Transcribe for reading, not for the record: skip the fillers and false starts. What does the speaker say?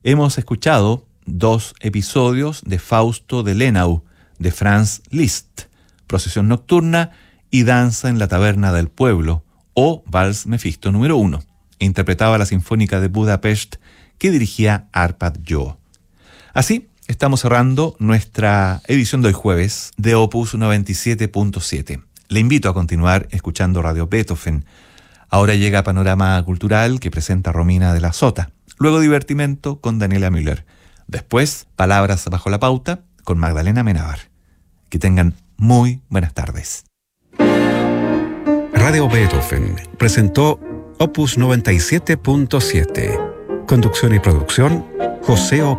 Hemos escuchado 2 episodios de Fausto de Lenau, de Franz Liszt, Procesión Nocturna y Danza en la Taberna del Pueblo, o Vals Mefisto número 1. Interpretaba la Sinfónica de Budapest que dirigía Arpad Jó. Así, estamos cerrando nuestra edición de hoy jueves de Opus 97.7. Le invito a continuar escuchando Radio Beethoven. Ahora llega Panorama Cultural que presenta Romina de la Sota. Luego Divertimento con Daniela Müller. Después, Palabras bajo la pauta con Magdalena Menábar. Que tengan muy buenas tardes. Radio Beethoven presentó Opus 97.7. Conducción y producción, José